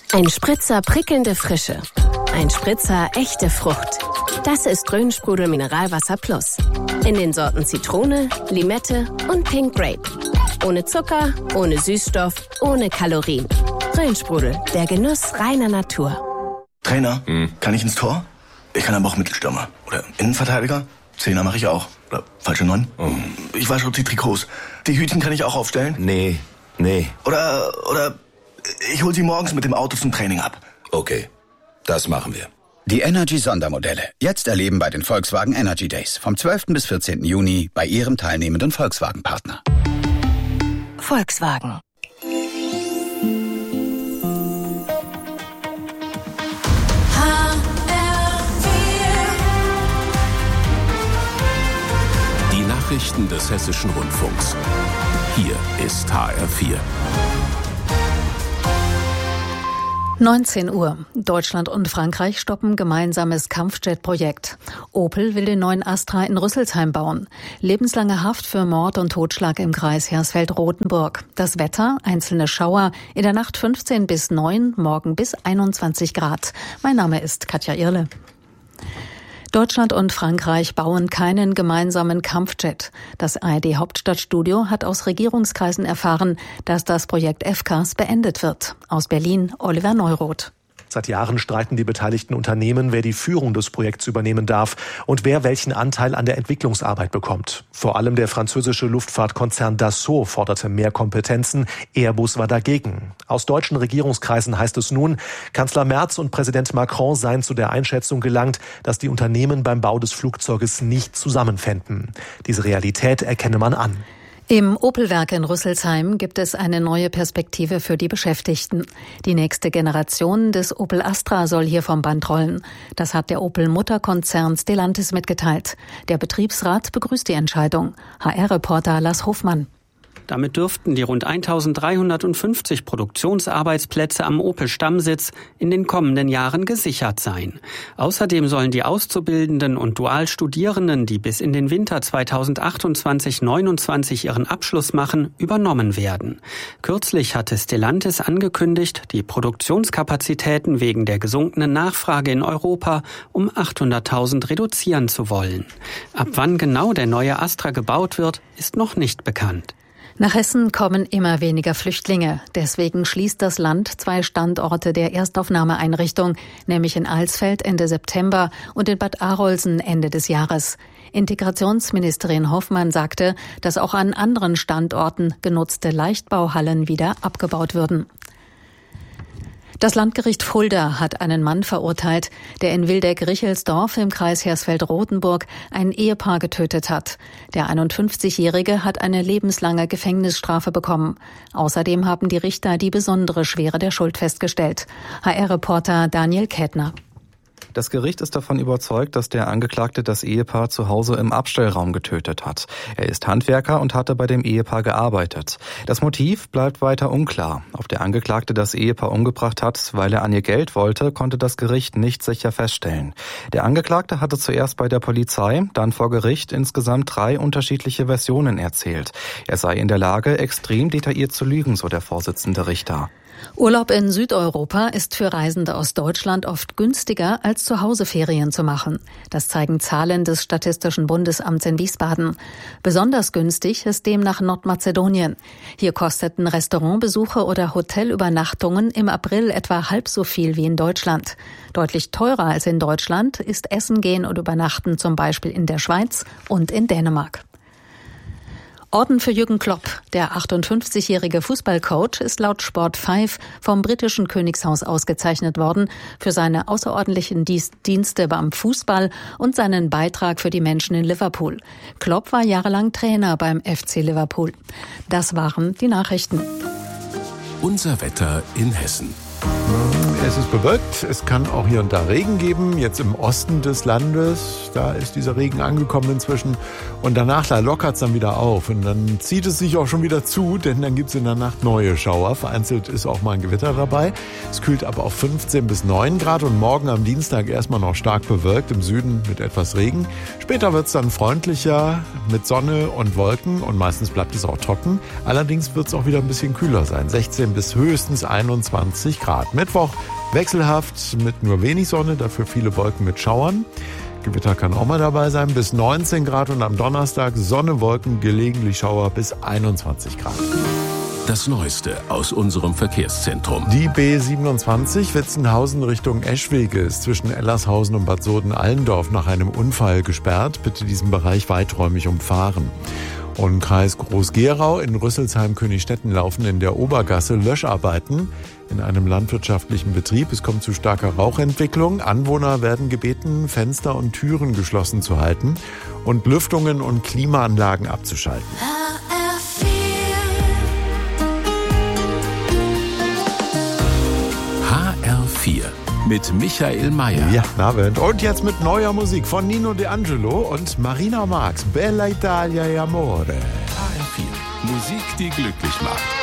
Ein Spritzer prickelnde Frische. Ein Spritzer echte Frucht. Das ist Rhön-Sprudel Mineralwasser Plus. In den Sorten Zitrone, Limette und Pink Grape. Ohne Zucker, ohne Süßstoff, ohne Kalorien. Rhön-Sprudel, der Genuss reiner Natur. Trainer, kann ich ins Tor? Ich kann aber auch Mittelstürmer. Oder Innenverteidiger. Zehner mache ich auch. Oder falsche 9. Ich wasche die Trikots. Die Hütchen kann ich auch aufstellen? Nee. Oder ich hol sie morgens mit dem Auto zum Training ab. Okay, das machen wir. Die Energy-Sondermodelle. Jetzt erleben bei den Volkswagen Energy Days. Vom 12. bis 14. Juni bei Ihrem teilnehmenden Volkswagen-Partner. Volkswagen. Die Nachrichten des Hessischen Rundfunks. Hier ist HR4. 19 Uhr. Deutschland und Frankreich stoppen gemeinsames Kampfjet-Projekt. Opel will den neuen Astra in Rüsselsheim bauen. Lebenslange Haft für Mord und Totschlag im Kreis Hersfeld-Rotenburg. Das Wetter, einzelne Schauer, in der Nacht 15 bis 9, morgen bis 21 Grad. Mein Name ist Katja Irle. Deutschland und Frankreich bauen keinen gemeinsamen Kampfjet. Das ARD-Hauptstadtstudio hat aus Regierungskreisen erfahren, dass das Projekt FCAS beendet wird. Aus Berlin, Oliver Neuroth. Seit Jahren streiten die beteiligten Unternehmen, wer die Führung des Projekts übernehmen darf und wer welchen Anteil an der Entwicklungsarbeit bekommt. Vor allem der französische Luftfahrtkonzern Dassault forderte mehr Kompetenzen. Airbus war dagegen. Aus deutschen Regierungskreisen heißt es nun, Kanzler Merz und Präsident Macron seien zu der Einschätzung gelangt, dass die Unternehmen beim Bau des Flugzeuges nicht zusammenfänden. Diese Realität erkenne man an. Im Opel-Werk in Rüsselsheim gibt es eine neue Perspektive für die Beschäftigten. Die nächste Generation des Opel Astra soll hier vom Band rollen. Das hat der Opel-Mutterkonzern Stellantis mitgeteilt. Der Betriebsrat begrüßt die Entscheidung. HR-Reporter Lars Hofmann. Damit dürften die rund 1350 Produktionsarbeitsplätze am Opel-Stammsitz in den kommenden Jahren gesichert sein. Außerdem sollen die Auszubildenden und Dualstudierenden, die bis in den Winter 2028/29 ihren Abschluss machen, übernommen werden. Kürzlich hatte Stellantis angekündigt, die Produktionskapazitäten wegen der gesunkenen Nachfrage in Europa um 800.000 reduzieren zu wollen. Ab wann genau der neue Astra gebaut wird, ist noch nicht bekannt. Nach Hessen kommen immer weniger Flüchtlinge. Deswegen schließt das Land 2 Standorte der Erstaufnahmeeinrichtung, nämlich in Alsfeld Ende September und in Bad Arolsen Ende des Jahres. Integrationsministerin Hoffmann sagte, dass auch an anderen Standorten genutzte Leichtbauhallen wieder abgebaut würden. Das Landgericht Fulda hat einen Mann verurteilt, der in Wildeck-Richelsdorf im Kreis Hersfeld-Rotenburg ein Ehepaar getötet hat. Der 51-Jährige hat eine lebenslange Gefängnisstrafe bekommen. Außerdem haben die Richter die besondere Schwere der Schuld festgestellt. HR-Reporter Daniel Kätner. Das Gericht ist davon überzeugt, dass der Angeklagte das Ehepaar zu Hause im Abstellraum getötet hat. Er ist Handwerker und hatte bei dem Ehepaar gearbeitet. Das Motiv bleibt weiter unklar. Ob der Angeklagte das Ehepaar umgebracht hat, weil er an ihr Geld wollte, konnte das Gericht nicht sicher feststellen. Der Angeklagte hatte zuerst bei der Polizei, dann vor Gericht insgesamt 3 unterschiedliche Versionen erzählt. Er sei in der Lage, extrem detailliert zu lügen, so der Vorsitzende Richter. Urlaub in Südeuropa ist für Reisende aus Deutschland oft günstiger, als zu Hause Ferien zu machen. Das zeigen Zahlen des Statistischen Bundesamts in Wiesbaden. Besonders günstig ist demnach Nordmazedonien. Hier kosteten Restaurantbesuche oder Hotelübernachtungen im April etwa halb so viel wie in Deutschland. Deutlich teurer als in Deutschland ist Essen gehen und Übernachten zum Beispiel in der Schweiz und in Dänemark. Orden für Jürgen Klopp. Der 58-jährige Fußballcoach ist laut Sport 5 vom britischen Königshaus ausgezeichnet worden für seine außerordentlichen Dienste beim Fußball und seinen Beitrag für die Menschen in Liverpool. Klopp war jahrelang Trainer beim FC Liverpool. Das waren die Nachrichten. Unser Wetter in Hessen. Es ist bewölkt, es kann auch hier und da Regen geben. Jetzt im Osten des Landes, da ist dieser Regen angekommen inzwischen. Und danach, da lockert es dann wieder auf. Und dann zieht es sich auch schon wieder zu, denn dann gibt es in der Nacht neue Schauer. Vereinzelt ist auch mal ein Gewitter dabei. Es kühlt aber auf 15 bis 9 Grad und morgen am Dienstag erstmal noch stark bewölkt, im Süden mit etwas Regen. Später wird es dann freundlicher mit Sonne und Wolken und meistens bleibt es auch trocken. Allerdings wird es auch wieder ein bisschen kühler sein, 16 bis höchstens 21 Grad. Mittwoch wechselhaft mit nur wenig Sonne, dafür viele Wolken mit Schauern. Gewitter kann auch mal dabei sein, bis 19 Grad und am Donnerstag Sonne, Wolken, gelegentlich Schauer bis 21 Grad. Das Neueste aus unserem Verkehrszentrum. Die B27 Witzenhausen Richtung Eschwege ist zwischen Ellershausen und Bad Soden-Allendorf nach einem Unfall gesperrt. Bitte diesen Bereich weiträumig umfahren. Und Kreis Groß-Gerau in Rüsselsheim-Königstetten laufen in der Obergasse Löscharbeiten in einem landwirtschaftlichen Betrieb. Es kommt zu starker Rauchentwicklung. Anwohner werden gebeten, Fenster und Türen geschlossen zu halten und Lüftungen und Klimaanlagen abzuschalten. HR4 mit Michael Mayer. Ja, Abend. Und jetzt mit neuer Musik von Nino D'Angelo und Marina Marx. Bella Italia e Amore. HR4. Musik, die glücklich macht.